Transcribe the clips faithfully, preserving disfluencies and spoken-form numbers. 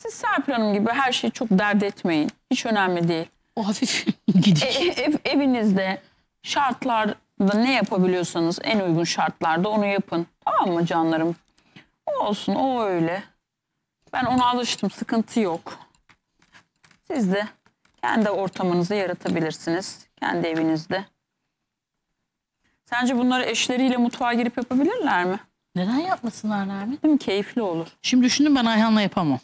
Siz Serpil Hanım gibi her şeyi çok dert etmeyin. Hiç önemli değil. O hafif gidik. E, ev, evinizde şartlarda ne yapabiliyorsanız en uygun şartlarda onu yapın. Tamam mı canlarım? O olsun, o öyle. Ben ona alıştım, sıkıntı yok. Siz de kendi ortamınızı yaratabilirsiniz. Kendi evinizde. Sence bunları eşleriyle mutfağa girip yapabilirler mi? Neden yapmasınlar Nermin? Değil mi? Keyifli olur. Şimdi düşündüm, ben Ayhan'la yapamam.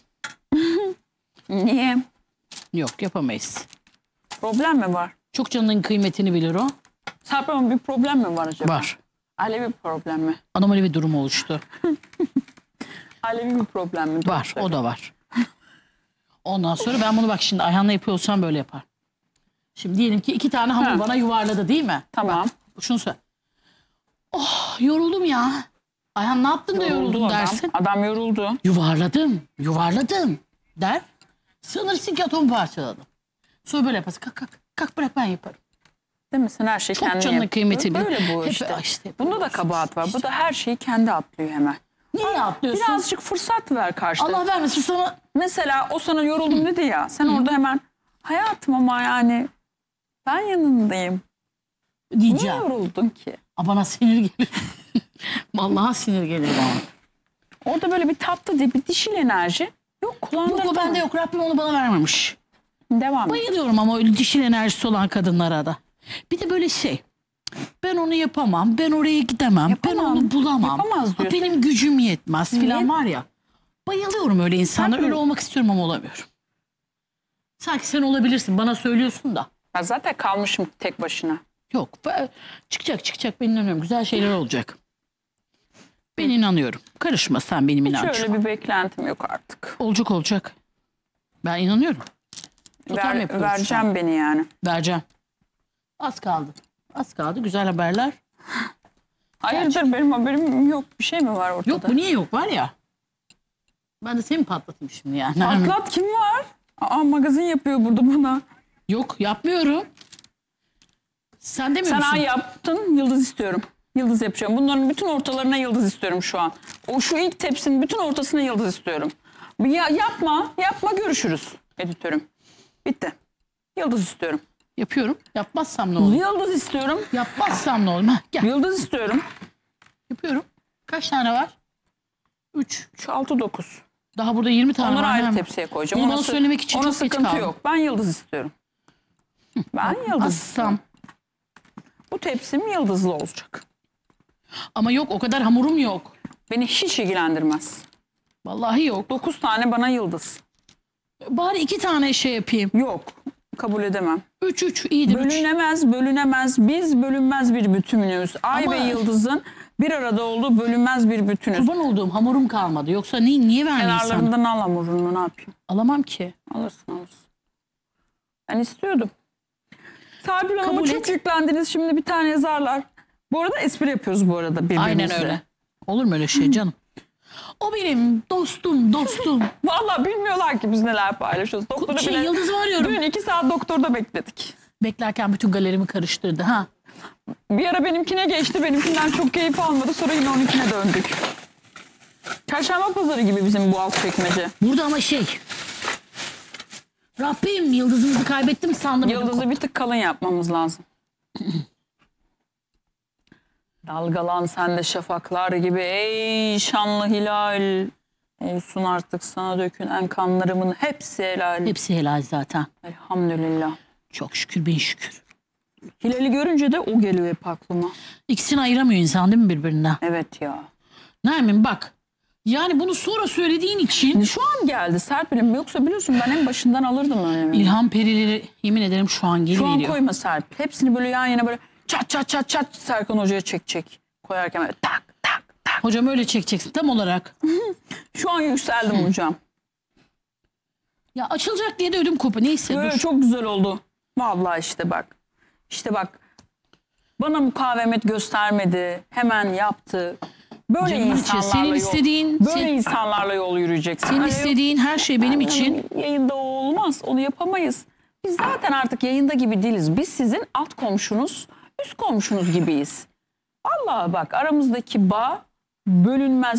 Niye? Yok, yapamayız. Problem mi var? Çok canının kıymetini bilir o. Serpil Hanım bir problem mi var acaba? Var. Alevi bir problem mi? Anomali bir durum oluştu. Alevi bir problem mi? Var, o da var. Ondan sonra ben bunu bak şimdi Ayhan'la yapıyorsam böyle yapar. Şimdi diyelim ki iki tane hamur Ha. bana yuvarladı değil mi? Tamam. Bak, şunu söyle. Oh, yoruldum ya. Ayhan ne yaptın da Yoruldu yoruldun adam. dersin. Adam yoruldu. Yuvarladım, yuvarladım der. Sanırsın ki atomu parçaladım. Sonra böyle yaparsın. Kalk kalk. Kalk bırak ben yaparım. Değil mi? Sen her şeyi Çok kendin canının yap- kıymetini bil. Böyle bu Hep- işte. işte Bunda da kabahat var. Bu da her şeyi kendi atlıyor hemen. Niye atlıyorsun? Birazcık fırsat ver karşıda. Allah vermesin sana. Mesela o sana yoruldum dedi ya. Sen orada hemen hayatım ama yani ben yanındayım. Niye Diyeceğim. yoruldun ki? Aa, bana sinir gelir. Vallahi sinir gelir bana. Orada böyle bir tatlı diye bir dişil enerji. Yok kulağında. Yok o bende yok. Rabbim onu bana vermemiş. Devam et. Bayılıyorum ama öyle dişil enerjisi olan kadınlara da. Bir de böyle şey. Ben onu yapamam. Ben oraya gidemem. Ben Yapamam. onu bulamam. Yapamaz Aa, diyorsun. benim gücüm yetmez Niye? falan var ya. Bayılıyorum öyle insanlara. Tabii. Öyle olmak istiyorum ama olamıyorum. Sanki sen olabilirsin. Bana söylüyorsun da. Ben zaten kalmışım tek başına. Yok. ben- Çıkacak çıkacak. Ben inanıyorum. Güzel şeyler olacak. Ben inanıyorum. Karışma sen benim Hiç inancıma. öyle bir beklentim yok artık. Olacak olacak. Ben inanıyorum. Totem Ver, yapıyoruz şu an. vereceğim beni yani. Vereceğim. Az kaldı. Az kaldı. Güzel haberler. Hayırdır benim haberim yok. Bir şey mi var ortada? Yok bu niye yok var ya. Ben de seni patlatayım şimdi yani. Patlat kim var? Aa magazin yapıyor burada bana. Yok yapmıyorum. Sen demiyor Sen musun? ay yaptın, yıldız istiyorum. Yıldız yapacağım. Bunların bütün ortalarına yıldız istiyorum şu an. O şu ilk tepsinin bütün ortasına yıldız istiyorum. Ya, yapma, yapma görüşürüz editörüm. Bitti. Yıldız istiyorum. Yapıyorum. Yapmazsam ne olur? Yıldız istiyorum. Yapmazsam ne olur? Heh, gel. Yıldız istiyorum. Yapıyorum. Kaç tane var? Üç. üç, altı, dokuz. Daha burada yirmi tane Onları var. ayrı Hemen. tepsiye koyacağım. Bunu bana Ona sı- söylemek için ona çok geç sıkıntı kaldım. yok. Ben yıldız istiyorum. Ben yıldız. Assam. Bu tepsim yıldızlı olacak. Ama yok o kadar hamurum yok. Beni hiç ilgilendirmez. Vallahi yok. dokuz tane bana yıldız. Bari iki tane şey yapayım. Yok. Kabul edemem. Üç üç iyidir. Üç. Bölünemez, bölünemez. Biz bölünmez bir bütünüz. Ay Ama- ve yıldızın bir arada olduğu bölünmez bir bütünüz. Kurban olduğum hamurum kalmadı. Yoksa niye, niye vermeyeyim sana? Kenarlarından al hamurunu, ne yapayım? Alamam ki. Alırsın alırsın. Ben istiyordum. Serpil Hanım'a Kabul çok et. yüklendiniz. Şimdi bir tane yazarlar. Bu arada espri yapıyoruz bu arada birbirimizle. Aynen öyle. Olur mu öyle şey canım? O benim dostum, dostum. Vallahi bilmiyorlar ki biz neler paylaşıyoruz. Doktorda Şey, bile yıldızımı arıyorum. dün iki saat doktorda bekledik. Beklerken bütün galerimi karıştırdı. Ha. Bir ara benimkine geçti. Benimkinden çok keyif almadı. Sonra yine onunkine döndük. Çarşamba pazarı gibi bizim bu alt çekmece. Burada ama şey. Rabbim yıldızımızı kaybettim sandım. Yıldızı bir tık kalın yapmamız lazım. Dalgalan sen de şafaklar gibi ey şanlı hilal. Olsun artık sana dökülen kanlarımın hepsi helal. Hepsi helal zaten. Elhamdülillah. Çok şükür bin şükür. Hilali görünce de o geliyor hep aklıma. İkisini ayıramıyor insan değil mi birbirinden? Evet ya. Nermin bak. Yani bunu sonra söylediğin için Şu an geldi Serpil'im. Yoksa biliyorsun ben en başından alırdım öyle. ilham perileri yemin ederim şu an Şu an geliyor. koyma Serpil. Hepsini böyle yan yana böyle çat çat çat çat Serkan Hoca'ya çekecek. Koyarken böyle tak tak tak. Hocam öyle çekeceksin tam olarak. Şu an yükseldim hocam. Ya açılacak diye de ödüm kopu. Neyse Böyle dur. çok güzel oldu. Vallahi işte bak. İşte bak. Bana mukavemet göstermedi. Hemen yaptı. Böyle Canımın içi, insanlarla senin yol, istediğin- böyle sen- insanlarla yol yürüyeceksin. Senin Hani istediğin her şey benim için. yayında o olmaz. Onu yapamayız. Biz zaten artık yayında gibi değiliz. Biz sizin alt komşunuz, üst komşunuz gibiyiz. Vallahi bak aramızdaki bağ bölünmez